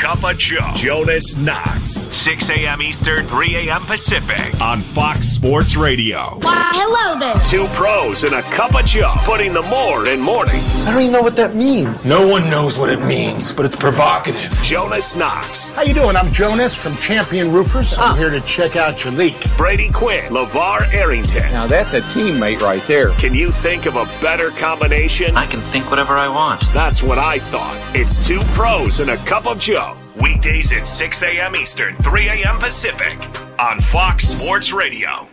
Cup of Joe. Jonas Knox. 6 a.m. Eastern, 3 a.m. Pacific. On Fox Sports Radio. Why, hello there. 2 pros and a cup of Joe. Putting the more in mornings. I don't even know what that means. No one knows what it means, but it's provocative. Jonas Knox. How you doing? I'm Jonas from Champion Roofers. I'm here to check out your leak. Brady Quinn. LeVar Arrington. Now that's a teammate right there. Can you think of a better combination? I can think whatever I want. That's what I thought. It's 2 pros and a cup of Joe. Weekdays at 6 a.m. Eastern, 3 a.m. Pacific. On Fox Sports Radio.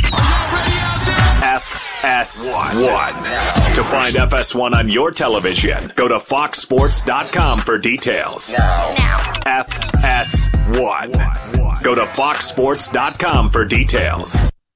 FS1. To find FS1 on your television, go to foxsports.com for details. Now. FS1. Go to foxsports.com for details.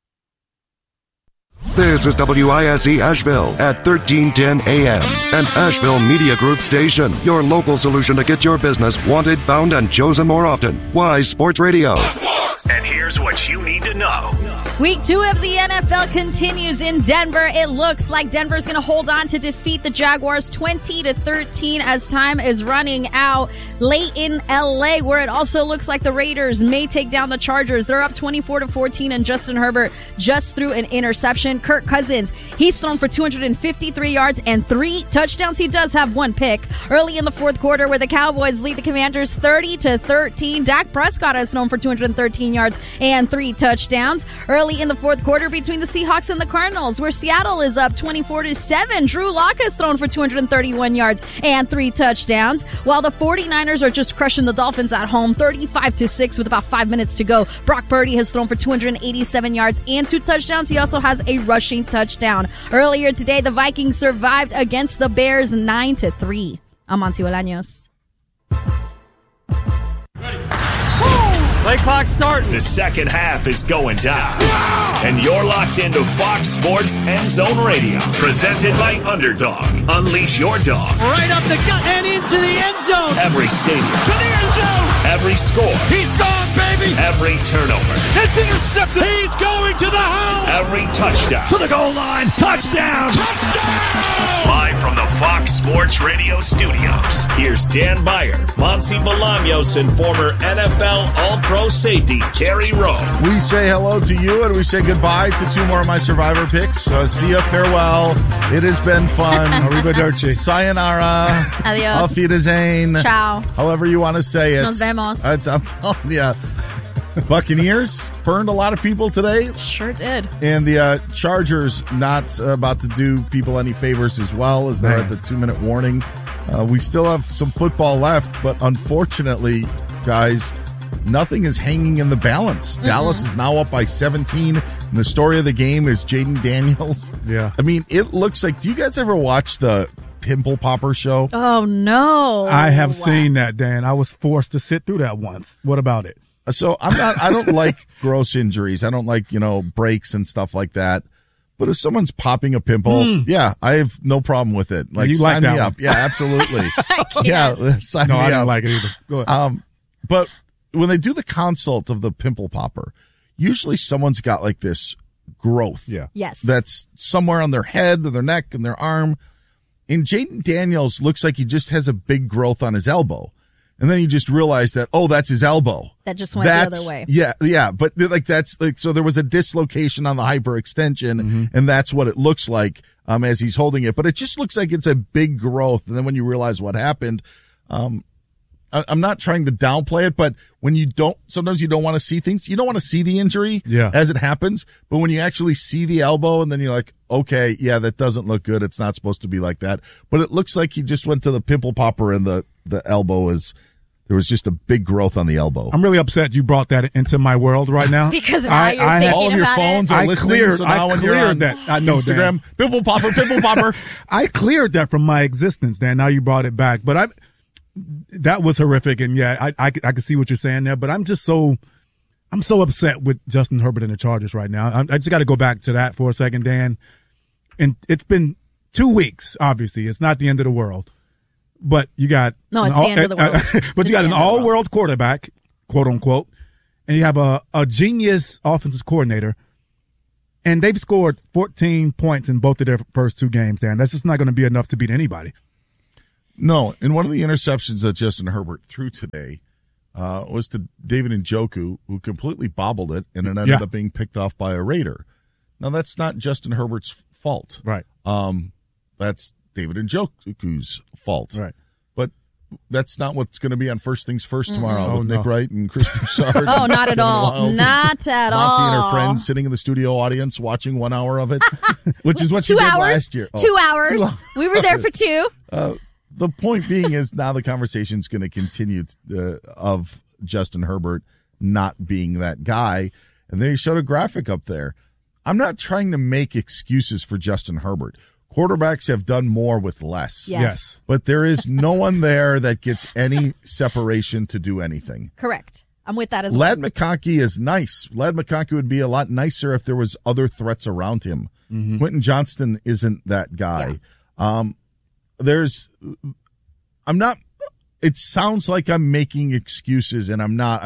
This is WISE Asheville at 1310 AM, an Asheville Media Group station. Your local solution to get your business wanted, found, and chosen more often. Wise Sports Radio. And here's what you need to know. Week 2 of the NFL continues in Denver. It looks like Denver's going to hold on to defeat the Jaguars 20-13 as time is running out. Late in LA, where it also looks like the Raiders may take down the Chargers. They're up 24-14, and Justin Herbert just threw an interception. Kirk Cousins, he's thrown for 253 yards and 3 touchdowns. He does have 1 pick. Early in the fourth quarter, where the Cowboys lead the Commanders 30-13, Dak Prescott has thrown for 213 yards and 3 touchdowns. Early in the fourth quarter between the Seahawks and the Cardinals, where Seattle is up 24-7. Drew Lock has thrown for 231 yards and 3 touchdowns, while the 49ers are just crushing the Dolphins at home 35-6 with about 5 minutes to go. Brock Purdy has thrown for 287 yards and 2 touchdowns. He also has a rushing touchdown. Earlier today, the Vikings survived against the Bears 9-3. I'm Monty Bolaños. Play clock starting. The second half is going down. And you're locked into Fox Sports End Zone Radio. Presented by Underdog. Unleash your dog. Right up the gut and into the end zone. Every stadium. To the end zone. Every score. He's gone, baby. Every turnover. It's intercepted. He's going to the house. Every touchdown. To the goal line. Touchdown. Touchdown. Live from the Fox Sports Radio studios. Here's Dan Beyer, Monty Bolaños, and former NFL All-Pro safety Kerry Rhodes. We say hello to you, and we say goodbye to 2 more of my Survivor picks. See ya, farewell. It has been fun. Arrivederci. Sayonara. Adios. Auf Wiedersehen. Ciao. However you want to say it. Nos vemos. I'm telling you. Buccaneers burned a lot of people today. Sure did. And the Chargers not about to do people any favors as well, as they're at the 2-minute warning. We still have some football left, but unfortunately, guys, nothing is hanging in the balance. Mm-hmm. Dallas is now up by 17, and the story of the game is Jaden Daniels. Yeah. I mean, it looks like, do you guys ever watch the Pimple Popper show? Oh, no. I have seen that, Dan. I was forced to sit through that once. What about it? So I don't like gross injuries. I don't like, breaks and stuff like that. But if someone's popping a pimple, yeah, I have no problem with it. Like, sign me up. Yeah, absolutely. Yeah, sign me up. No, I don't like it either. Go ahead. But when they do the consult of the pimple popper, usually someone's got like this growth. Yeah. Yes. That's somewhere on their head or their neck and their arm. And Jaden Daniels looks like he just has a big growth on his elbow. And then you just realize that, that's his elbow. That just went the other way. Yeah. But so there was a dislocation on the hyperextension, and that's what it looks like as he's holding it. But it just looks like it's a big growth. And then when you realize what happened, I'm not trying to downplay it, but sometimes you don't want to see things. You don't want to see the injury as it happens. But when you actually see the elbow and then you're like, okay, yeah, that doesn't look good. It's not supposed to be like that. But it looks like he just went to the pimple popper and the elbow there was just a big growth on the elbow. I'm really upset you brought that into my world right now. Because now you're thinking all of your phones are listening. So now when you're on that. I know, Instagram, Dan. pimple popper. I cleared that from my existence, Dan. Now you brought it back. But that was horrific. And yeah, I can see what you're saying there, but I'm so upset with Justin Herbert and the Chargers right now. I just got to go back to that for a second, Dan. And it's been 2 weeks, obviously. It's not the end of the world. But you got the end of the world. But you got an all-world quarterback, quote unquote, and you have a genius offensive coordinator, and they've scored 14 points in both of their first 2 games. Dan, that's just not going to be enough to beat anybody. No, and one of the interceptions that Justin Herbert threw today was to David Njoku, who completely bobbled it, and it ended up being picked off by a Raider. Now, that's not Justin Herbert's fault. Right. That's David Njoku's fault. Right. But that's not what's going to be on First Things First tomorrow with Nick Wright and Chris Broussard. Oh, not at all. Not at all. Monty and her friends sitting in the studio audience watching 1 hour of it, which is what she did last year. 2 hours. We were there for 2. The point being is now the conversation's going to continue of Justin Herbert not being that guy. And they showed a graphic up there. I'm not trying to make excuses for Justin Herbert. Quarterbacks have done more with less. Yes. But there is no one there that gets any separation to do anything. Correct. I'm with that as well. Ladd McConkey is nice. Ladd McConkey would be a lot nicer if there was other threats around him. Mm-hmm. Quentin Johnston isn't that guy. Yeah. It sounds like I'm making excuses, and I'm not.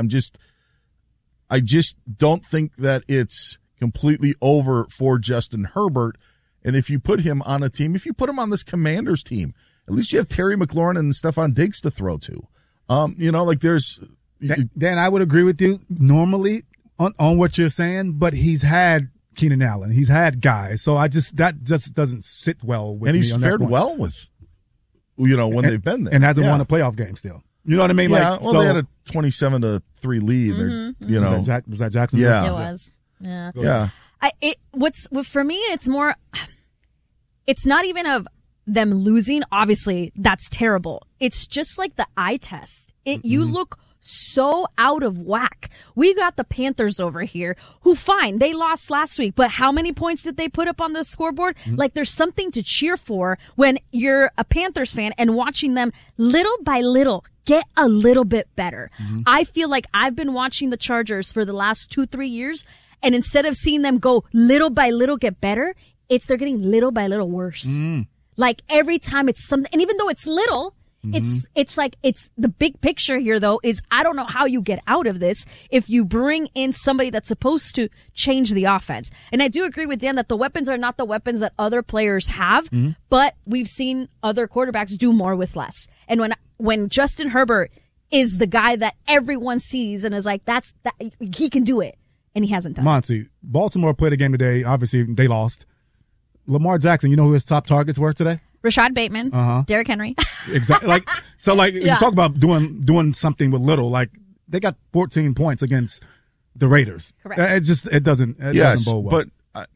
I just don't think that it's completely over for Justin Herbert. And if you put him on a team, if you put him on this Commanders team, at least you have Terry McLaurin and Stephon Diggs to throw to. There's Dan, I would agree with you normally on what you're saying, but he's had Keenan Allen, he's had guys, so that just doesn't sit well with me. And he's fared well with, when they've been there, and hasn't won a playoff game still. You know what I mean? Yeah. They had a 27-3 lead. Mm-hmm. Was that Jackson? Yeah, it was. Yeah. Yeah. For me, it's more. It's not even of them losing. Obviously, that's terrible. It's just like the eye test. You look so out of whack. We got the Panthers over here who, fine, they lost last week, but how many points did they put up on the scoreboard? Like, there's something to cheer for when you're a Panthers fan and watching them little by little get a little bit better. I feel like I've been watching the Chargers for the last 2-3 years, and instead of seeing them go little by little get better, they're getting little by little worse. Like, every time it's something, and even though it's little, it's like, it's the big picture here, though, is I don't know how you get out of this if you bring in somebody that's supposed to change the offense. And I do agree with Dan that the weapons are not the weapons that other players have, but we've seen other quarterbacks do more with less. And when Justin Herbert is the guy that everyone sees and is like, he can do it, and he hasn't done it. Monty, Baltimore played a game today. Obviously, they lost. Lamar Jackson, you know who his top targets were today? Rashad Bateman, Derrick Henry. Exactly. You talk about doing something with little. Like, they got 14 points against the Raiders. Correct. It doesn't bode well. But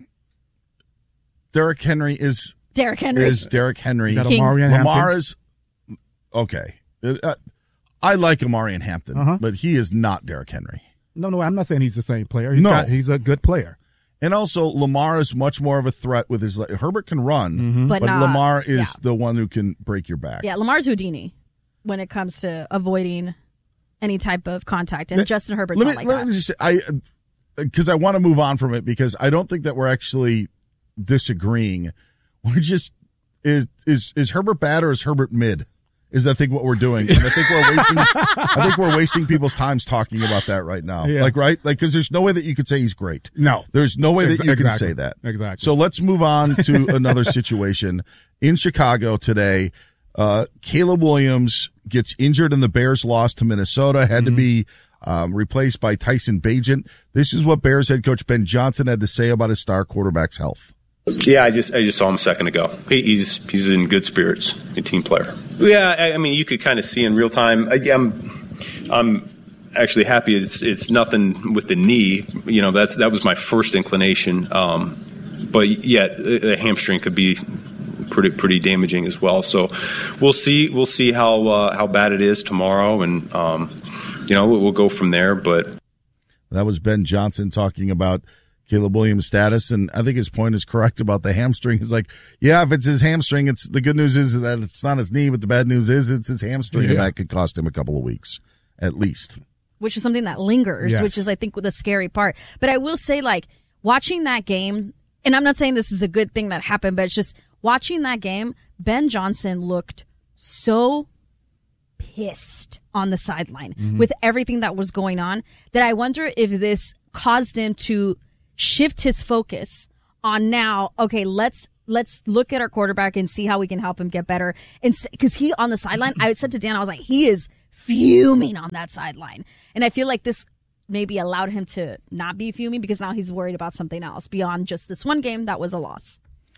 Derrick Henry is Derrick Henry. You got Amari and Lamar Hampton. is okay. I like Amari and Hampton, but he is not Derrick Henry. No, I'm not saying he's the same player. He's a good player. And also, Lamar is much more of a threat with his – Herbert can run, but Lamar is the one who can break your back. Yeah, Lamar's Houdini when it comes to avoiding any type of contact. And Justin Herbert's not like that. Let me just say, because I want to move on from it, because I don't think that we're actually disagreeing. We're just – is Herbert bad or is Herbert mid? Is I think what we're doing, and I think we're wasting people's times talking about that right now. Yeah. Because there's no way that you could say he's great. No, there's no way that you can say that. Exactly. So let's move on to another situation in Chicago today. Caleb Williams gets injured in the Bears' loss to Minnesota. Had to be replaced by Tyson Bagent. This is what Bears head coach Ben Johnson had to say about his star quarterback's health. Yeah, I just saw him a second ago. He's in good spirits, a team player. Yeah, I mean, you could kind of see in real time. I'm actually happy it's nothing with the knee. That was my first inclination. But yet, the hamstring could be pretty damaging as well. So we'll see how bad it is tomorrow, and we'll go from there. But that was Ben Johnson talking about Caleb Williams' status, and I think his point is correct about the hamstring. He's like, yeah, if it's his hamstring, the good news is that it's not his knee, but the bad news is it's his hamstring, and that could cost him a couple of weeks, at least. Which is something that lingers, which is, I think, the scary part. But I will say, watching that game, and I'm not saying this is a good thing that happened, but it's just watching that game, Ben Johnson looked so pissed on the sideline with everything that was going on that I wonder if this caused him to shift his focus on now, okay, let's let's look at our quarterback and see how we can help him get better. And because he on the sideline, I said to Dan, I was like, he is fuming on that sideline. And I feel like this maybe allowed him to not be fuming because now he's worried about something else beyond just this one game that was a loss.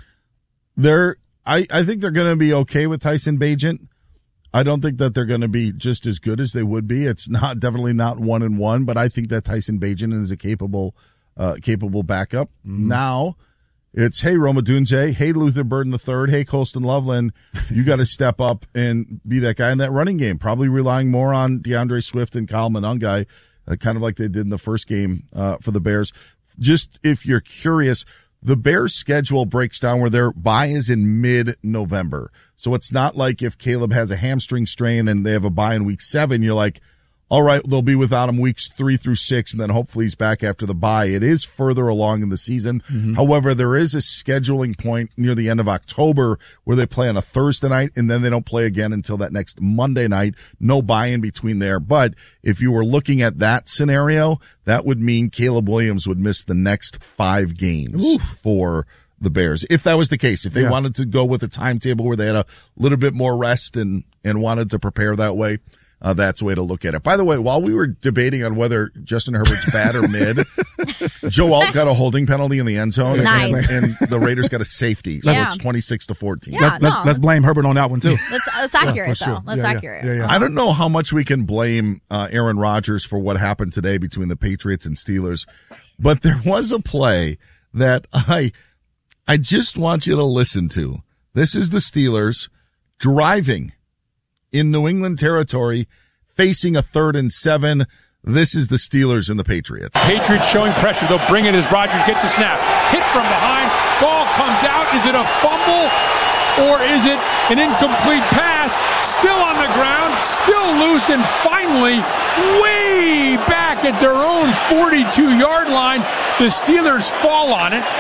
I think they're going to be okay with Tyson Bagent. I don't think that they're going to be just as good as they would be. It's definitely not 1-1, but I think that Tyson Bagent is a capable backup. Mm-hmm. Now it's, hey, Rome Odunze, hey, Luther Burden III, hey, Colston Loveland, you got to step up and be that guy in that running game. Probably relying more on DeAndre Swift and Kyle Monangai, kind of like they did in the first game for the Bears. Just if you're curious, the Bears' schedule breaks down where their bye is in mid-November. So it's not like if Caleb has a hamstring strain and they have a bye in week 7, you're like, all right, they'll be without him weeks 3 through 6, and then hopefully he's back after the bye. It is further along in the season. Mm-hmm. However, there is a scheduling point near the end of October where they play on a Thursday night, and then they don't play again until that next Monday night. No bye in between there. But if you were looking at that scenario, that would mean Caleb Williams would miss the next 5 games for the Bears. If that was the case, if they wanted to go with a timetable where they had a little bit more rest and wanted to prepare that way, that's a way to look at it. By the way, while we were debating on whether Justin Herbert's bad or mid, Joe Alt got a holding penalty in the end zone, nice. and the Raiders got a safety, so it's 26-14. Yeah, let's blame Herbert on that one too. That's accurate though. Sure. That's accurate. Yeah. I don't know how much we can blame Aaron Rodgers for what happened today between the Patriots and Steelers, but there was a play that I just want you to listen to. This is the Steelers driving in New England territory, facing a 3rd and 7. This is the Steelers and the Patriots. Patriots showing pressure. They'll bring it as Rodgers gets a snap. Hit from behind. Ball comes out. Is it a fumble or is it an incomplete pass? Still on the ground, still loose, and finally, way back at their own 42-yard line, the Steelers fall on it.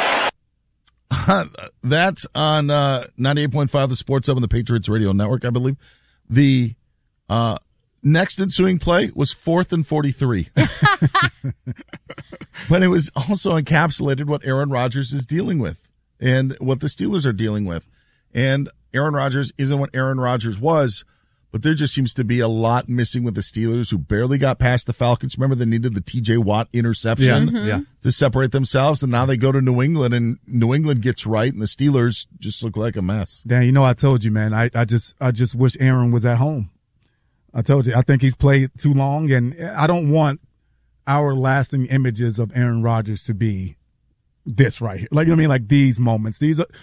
That's on 98.5 The Sports Hub and the Patriots Radio Network, I believe. The next ensuing play was 4th and 43. But it was also encapsulated what Aaron Rodgers is dealing with and what the Steelers are dealing with. And Aaron Rodgers isn't what Aaron Rodgers was, but there just seems to be a lot missing with the Steelers, who barely got past the Falcons. Remember, they needed the T.J. Watt interception to separate themselves, and now they go to New England, and New England gets right, and the Steelers just look like a mess. Dan, I told you, man, I just wish Aaron was at home. I told you, I think he's played too long, and I don't want our lasting images of Aaron Rodgers to be this right here. Like, you know what I mean? Like these moments. These are,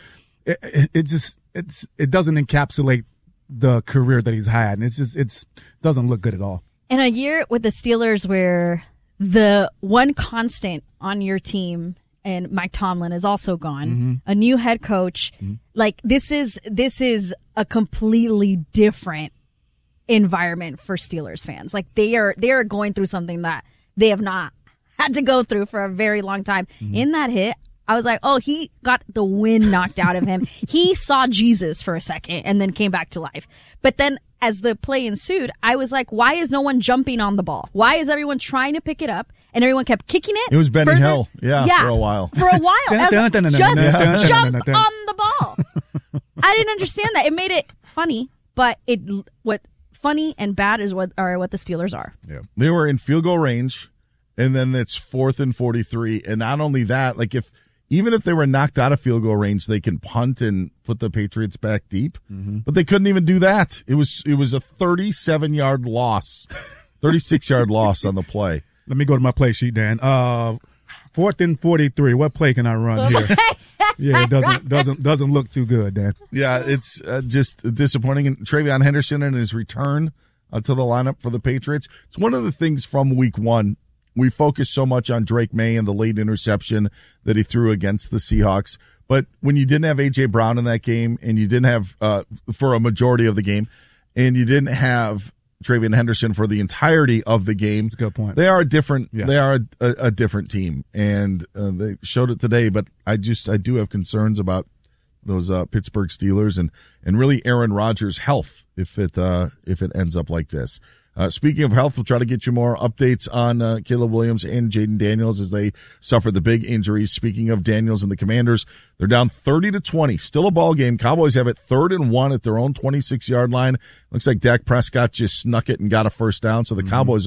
it doesn't encapsulate the career that he's had, and it doesn't look good at all. In a year with the Steelers where the one constant on your team and Mike Tomlin is also gone, a new head coach, like this is a completely different environment for Steelers fans. Like they are going through something that they have not had to go through for a very long time. In that hit, I was like, oh, he got the wind knocked out of him. He saw Jesus for a second and then came back to life. But then as the play ensued, I was like, why is no one jumping on the ball? Why is everyone trying to pick it up? And everyone kept kicking it. It was Benny further. Hill. Yeah, for a while. For a while. I was like, just jump on the ball. I didn't understand that. It made it funny, but what funny and bad is what the Steelers are. Yeah. They were in field goal range, and then it's 4th and 43. And not only that, like even if they were knocked out of field goal range, they can punt and put the Patriots back deep. But they couldn't even do that. It was a 37-yard loss, 36-yard loss on the play. Let me go to my play sheet, Dan. 4th and 43. What play can I run here? Yeah, it doesn't look too good, Dan. Yeah, it's just disappointing. And Travion Henderson and his return to the lineup for the Patriots. It's one of the things from week 1. We focused so much on Drake May and the late interception that he threw against the Seahawks. But when you didn't have A.J. Brown in that game, and you didn't have, for a majority of the game, and you didn't have Travion Henderson for the entirety of the game. That's a good point. They are a different. Yes. They are a different team, and they showed it today. But I do have concerns about those Pittsburgh Steelers and really Aaron Rodgers' health if it ends up like this. Speaking of health, we'll try to get you more updates on Caleb Williams and Jaden Daniels as they suffered the big injuries. Speaking of Daniels and the Commanders, they're down 30-20. Still a ball game. Cowboys have it 3rd and 1 at their own 26-yard line. Looks like Dak Prescott just snuck it and got a first down, so the Cowboys